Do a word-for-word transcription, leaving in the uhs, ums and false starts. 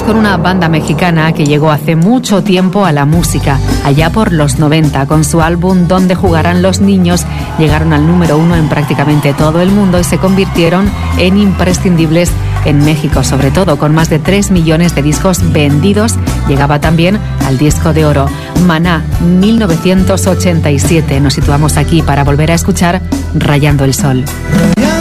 vamos con una banda mexicana que llegó hace mucho tiempo a la música, allá por los noventa. Con su álbum Donde jugarán los niños, llegaron al número uno en prácticamente todo el mundo y se convirtieron en imprescindibles en México, sobre todo con más de tres millones de discos vendidos. Llegaba también al disco de oro. Maná, mil novecientos ochenta y siete. Nos situamos aquí para volver a escuchar Rayando el Sol.